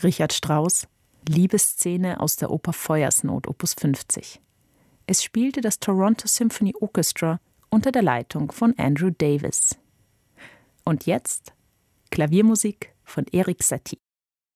Richard Strauss, Liebesszene aus der Oper Feuersnot, Opus 50. Es spielte das Toronto Symphony Orchestra unter der Leitung von Andrew Davis. Und jetzt Klaviermusik von Erik Satie.